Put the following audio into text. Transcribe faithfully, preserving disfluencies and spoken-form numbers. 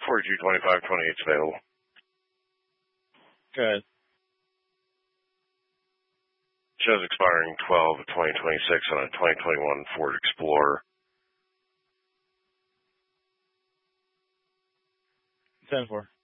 forty-two twenty-five twenty-eight is available. Good. Shows expiring twelve of twenty twenty-six on a twenty twenty-one Ford Explorer. ten four.